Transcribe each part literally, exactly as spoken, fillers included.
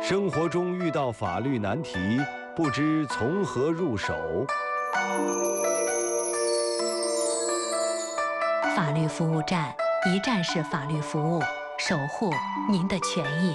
生活中遇到法律难题，不知从何入手。 法律服务站，一站式法律服务，守护您的权益。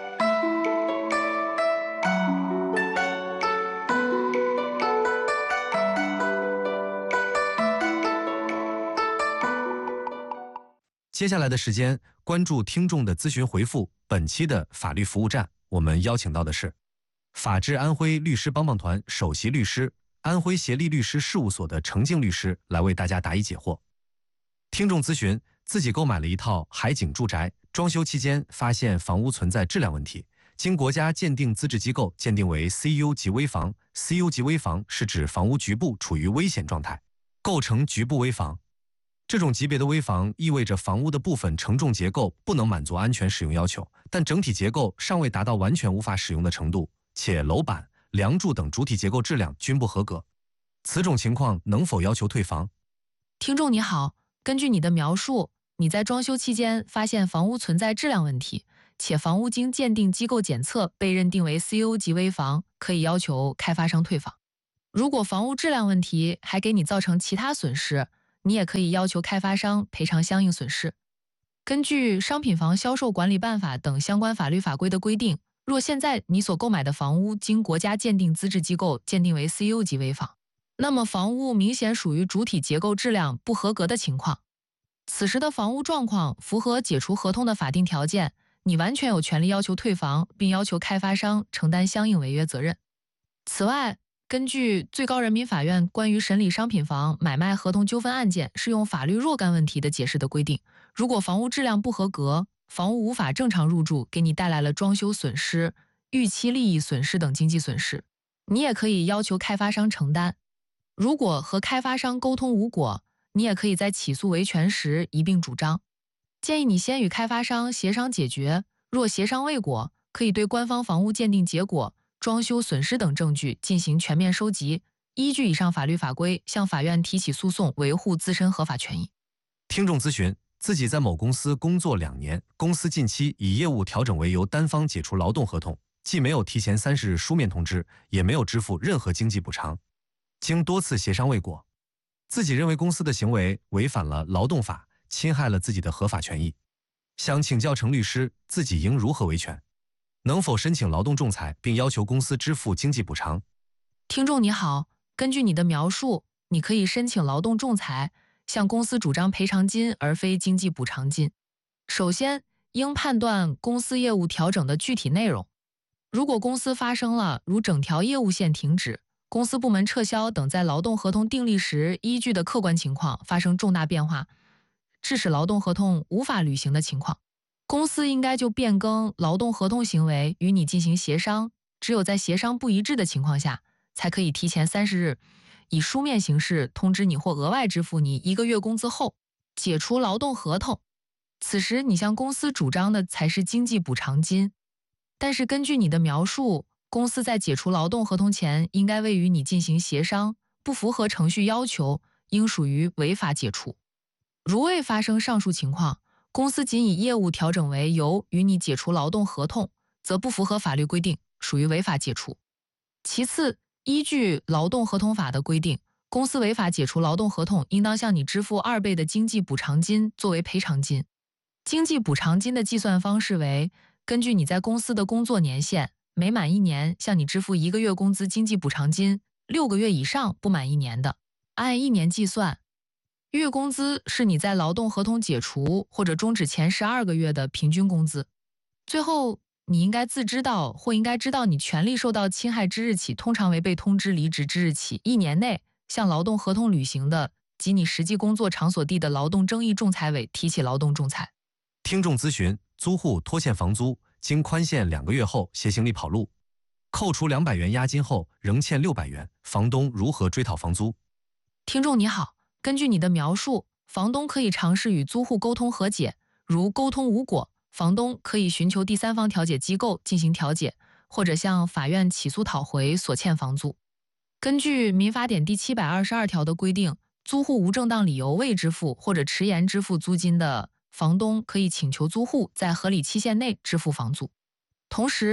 接下来的时间，关注听众的咨询回复。本期的法律服务站，我们邀请到的是法治安徽律师帮帮团首席律师、安徽协力律师事务所的程静律师，来为大家答疑解惑。听众咨询，自己购买了一套海景住宅，装修期间发现房屋存在质量问题，经国家鉴定资质机构鉴定为 C U 级危房。 C U 级危房是指房屋局部处于危险状态，构成局部危房。这种级别的危房意味着房屋的部分承重结构不能满足安全使用要求，但整体结构尚未达到完全无法使用的程度，且楼板、梁柱等主体结构质量均不合格。此种情况能否要求退房？ 听众你好，根据你的描述，你在装修期间发现房屋存在质量问题，且房屋经鉴定机构检测被认定为 C U 级危房，可以要求开发商退房。如果房屋质量问题还给你造成其他损失，你也可以要求开发商赔偿相应损失。根据《商品房销售管理办法》等相关法律法规的规定，若现在你所购买的房屋经国家鉴定资质机构鉴定为 C U 级危房，那么房屋明显属于主体结构质量不合格的情况。此时的房屋状况符合解除合同的法定条件，你完全有权利要求退房，并要求开发商承担相应违约责任。此外，根据最高人民法院关于审理商品房买卖合同纠纷案件适用法律若干问题的解释的规定，如果房屋质量不合格，房屋无法正常入住，给你带来了装修损失、预期利益损失等经济损失，你也可以要求开发商承担。如果和开发商沟通无果，你也可以在起诉维权时一并主张。建议你先与开发商协商解决，若协商未果，可以对官方房屋鉴定结果、装修损失等证据进行全面收集，依据以上法律法规向法院提起诉讼，维护自身合法权益。 听众咨询，自己在某公司工作两年，公司近期以业务调整为由单方解除劳动合同，既没有提前三十日书面通知，也没有支付任何经济补偿。经多次协商未果，自己认为公司的行为违反了劳动法，侵害了自己的合法权益，想请教程律师，自己应如何维权？能否申请劳动仲裁，并要求公司支付经济补偿？ 听众你好，根据你的描述，你可以申请劳动仲裁，向公司主张赔偿金而非经济补偿金。首先，应判断公司业务调整的具体内容。如果公司发生了如整条业务线停止、公司部门撤销等在劳动合同订立时依据的客观情况发生重大变化，致使劳动合同无法履行的情况，公司应该就变更劳动合同行为与你进行协商，只有在协商不一致的情况下，才可以提前三十日以书面形式通知你或额外支付你一个月工资后解除劳动合同。此时你向公司主张的才是经济补偿金。但是根据你的描述，公司在解除劳动合同前应该未与你进行协商，不符合程序要求，应属于违法解除。如未发生上述情况，公司仅以业务调整为由与你解除劳动合同，则不符合法律规定，属于违法解除。其次，依据劳动合同法的规定，公司违法解除劳动合同，应当向你支付二倍的经济补偿金作为赔偿金。经济补偿金的计算方式为，根据你在公司的工作年限，每满一年向你支付一个月工资经济补偿金，六个月以上不满一年的，按一年计算。月工资是你在劳动合同解除或者终止前十二个月的平均工资。最后，你应该自知道或应该知道，你权利受到侵害之日起，通常为被通知离职之日起一年内向劳动合同履行的及你实际工作场所地的劳动争议仲裁委提起劳动仲裁。 听众咨询，租户拖欠房租，经宽限两个月后携行李跑路，扣除两百元押金后仍欠六百元，房东如何追讨房租？ 听众你好，根据你的描述，房东可以尝试与租户沟通和解，如沟通无果，房东可以寻求第三方调解机构进行调解，或者向法院起诉讨回所欠房租。根据民法典第七百二十二条的规定，租户无正当理由未支付或者迟延支付租金的，房东可以请求租户在合理期限内支付房租。同时，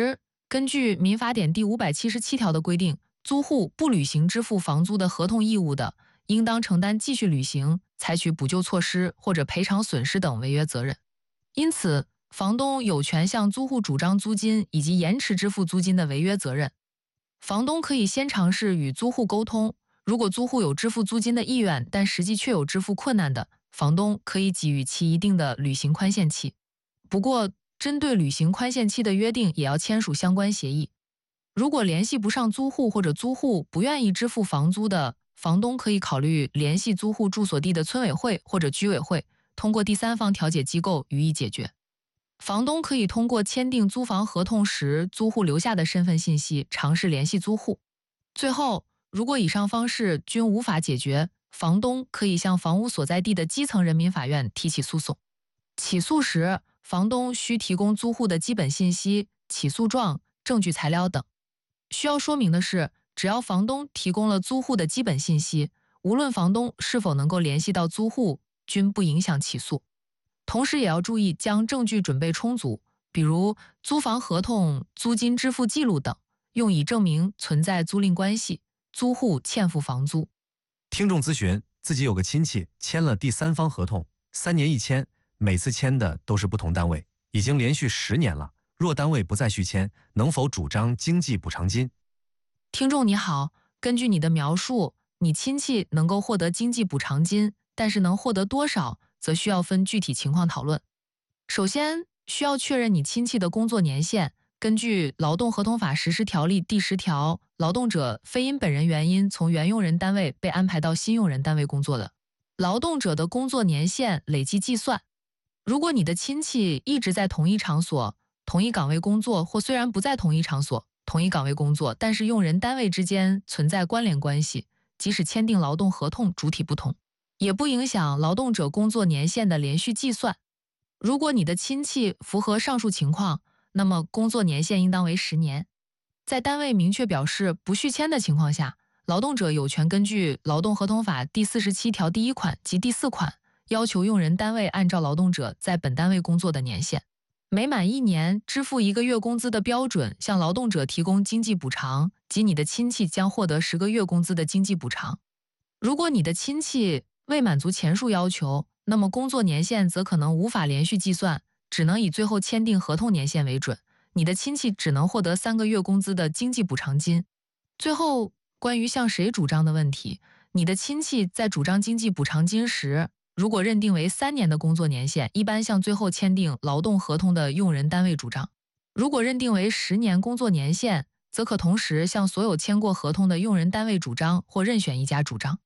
根据民法典第五百七十七条的规定，租户不履行支付房租的合同义务的，应当承担继续履行、采取补救措施或者赔偿损失等违约责任。因此，房东有权向租户主张租金以及延迟支付租金的违约责任。房东可以先尝试与租户沟通，如果租户有支付租金的意愿，但实际确有支付困难的，房东可以给予其一定的履行宽限期。不过，针对履行宽限期的约定，也要签署相关协议。如果联系不上租户或者租户不愿意支付房租的，房东可以考虑联系租户住所地的村委会或者居委会，通过第三方调解机构予以解决。房东可以通过签订租房合同时租户留下的身份信息，尝试联系租户。最后，如果以上方式均无法解决，房东可以向房屋所在地的基层人民法院提起诉讼。起诉时，房东需提供租户的基本信息、起诉状、证据材料等。需要说明的是，只要房东提供了租户的基本信息，无论房东是否能够联系到租户，均不影响起诉。同时也要注意将证据准备充足，比如租房合同、租金支付记录等，用以证明存在租赁关系，租户欠付房租。 听众咨询自己有个亲戚签了第三方合同，三年一签，每次签的都是不同单位，已经连续十年了。若单位不再续签，能否主张经济补偿金？ 听众你好，根据你的描述，你亲戚能够获得经济补偿金，但是能获得多少，则需要分具体情况讨论。首先，需要确认你亲戚的工作年限。根据《劳动合同法实施条例》第十条，劳动者非因本人原因从原用人单位被安排到新用人单位工作的，劳动者的工作年限累计计算。如果你的亲戚一直在同一场所、同一岗位工作，或虽然不在同一场所、同一岗位工作，但是用人单位之间存在关联关系，即使签订劳动合同主体不同，也不影响劳动者工作年限的连续计算。如果你的亲戚符合上述情况，那么工作年限应当为十年。在单位明确表示不续签的情况下，劳动者有权根据《劳动合同法》第四十七条第一款及第四款，要求用人单位按照劳动者在本单位工作的年限，每满一年支付一个月工资的标准，向劳动者提供经济补偿，及你的亲戚将获得十个月工资的经济补偿。如果你的亲戚未满足前述要求，那么工作年限则可能无法连续计算，只能以最后签订合同年限为准，你的亲戚只能获得三个月工资的经济补偿金。最后，关于向谁主张的问题，你的亲戚在主张经济补偿金时，如果认定为三年的工作年限，一般向最后签订劳动合同的用人单位主张；如果认定为十年工作年限，则可同时向所有签过合同的用人单位主张，或任选一家主张。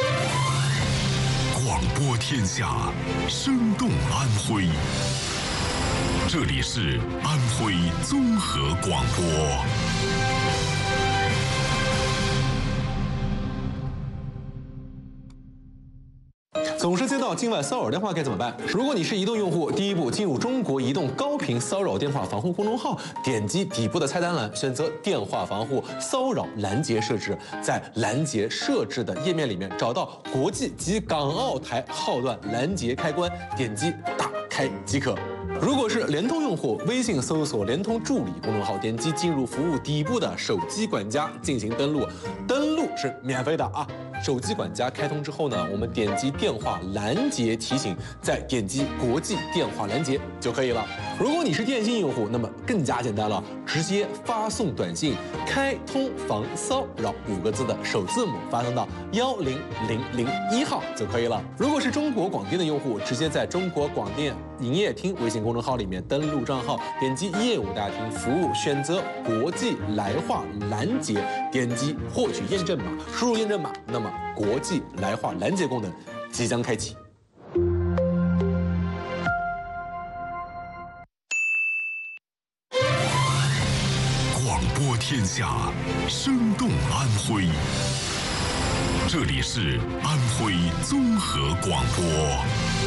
广播天下，生动安徽。这里是安徽综合广播。 总是接到境外骚扰电话该怎么办？如果你是移动用户，第一步进入中国移动高频骚扰电话防护公众号，点击底部的菜单栏，选择电话防护骚扰拦截设置，在拦截设置的页面里面找到国际及港澳台号段拦截开关，点击打开即可。如果是联通用户，微信搜索联通助理公众号，点击进入服务底部的手机管家进行登录，登录是免费的啊。手机管家开通之后呢，我们点击电话拦截提醒，再点击国际电话拦截就可以了。如果你是电信用户，那么更加简单了，直接发送短信“开通防骚扰”五个字的首字母发送到幺零零零一号就可以了。如果是中国广电的用户，直接在中国广电营业厅微信公众号里面登录账号，点击业务大厅服务，选择国际来话拦截，点击获取验证码，输入验证码，那么国际来话拦截功能即将开启。 广播天下，生动安徽。这里是安徽综合广播。